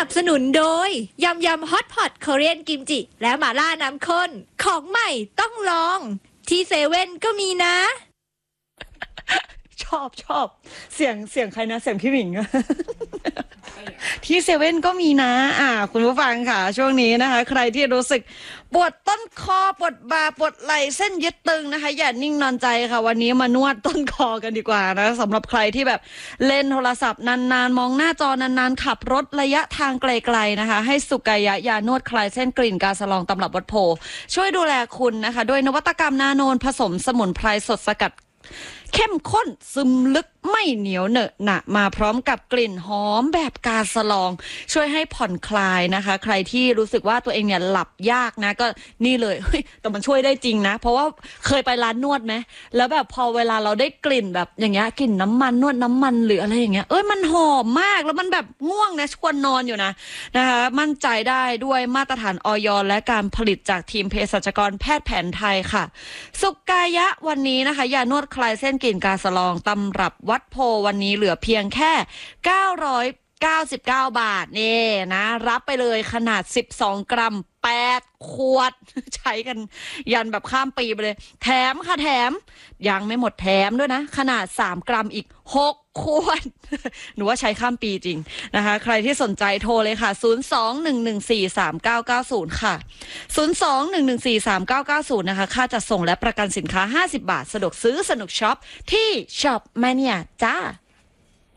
บสนุนโดยยำฮอตพอตเกาหลีกิมจิและหม่าล่าน้ำข้นของใหม่ต้องลองที่เซเว่นก็มีนะชอบเสียงใครนะเสียงพี่หมิง ที่เซเว่นก็มีนะคุณผู้ฟังค่ะช่วงนี้นะคะใครที่รู้สึกปวดต้นคอปวดบ่าปวดไหล่เส้นยึดตึงนะคะอย่านิ่งนอนใจค่ะวันนี้มานวดต้นคอกันดีกว่านะสำหรับใครที่แบบเล่นโทรศัพท์นานๆมองหน้าจอนานๆขับรถระยะทางไกลๆนะคะให้สุกายะยานวดคลายเส้นกลิ่นกาสะลองตำรับวัดโพช่วยดูแลคุณนะคะด้วยนวัตกรรมนาโนนผสมสมุนไพรสดสกัดเข้มข้นซึมลึกไม่เหนียวเหนอะหนะมาพร้อมกับกลิ่นหอมแบบกาสะลองช่วยให้ผ่อนคลายนะคะใครที่รู้สึกว่าตัวเองเนี่ยหลับยากนะก็นี่เลยแต่มันช่วยได้จริงนะเพราะว่าเคยไปร้านนวดไหมแล้วแบบพอเวลาเราได้กลิ่นแบบอย่างเงี้ยกลิ่นน้ำมันนวดน้ำมันหรืออะไรอย่างเงี้ยมันหอมมากแล้วมันแบบง่วงนะชวนนอนอยู่นะคะมั่นใจได้ด้วยมาตรฐานอย.และการผลิตจากทีมเภสัชกรแพทย์แผนไทยค่ะสุกายะวันนี้นะคะยานวดคลายเส้นกลิ่นกาสะลองตำรับวัดโพวันนี้เหลือเพียงแค่999 บาทนี่นะรับไปเลยขนาด12 กรัม8 ขวดใช้กันยันแบบข้ามปีไปเลยแถมค่ะแถมยังไม่หมดแถมด้วยนะขนาด3 กรัมอีก6 ขวดหนูว่าใช้ข้ามปีจริงนะคะใครที่สนใจโทรเลยค่ะ02-114-3990ค่ะ02-114-3990นะคะค่าจัดส่งและประกันสินค้า50 บาทสะดวกซื้อสนุกช็อปที่ช็อปแมเนียจ้า